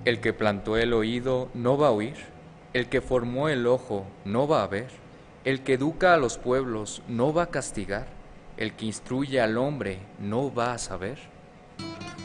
El que plantó el oído no va a oír, el que formó el ojo no va a ver, el que educa a los pueblos no va a castigar, el que instruye al hombre no va a saber.